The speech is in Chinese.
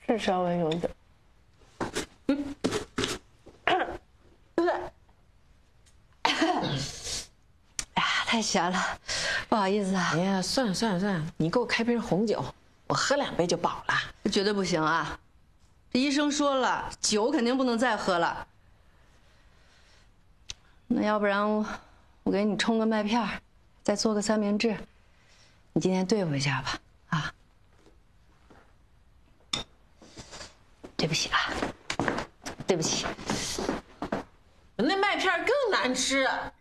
是稍微有点。哎呀，太咸了，不好意思啊。 哎呀，算了，你给我开瓶红酒，我喝2杯就饱了。 绝对不行啊！这医生说了，酒肯定不能再喝了。那要不然我给你冲个麦片，再做个三明治，你今天对付一下吧，啊？对不起啊，对不起。 那麦片更难吃。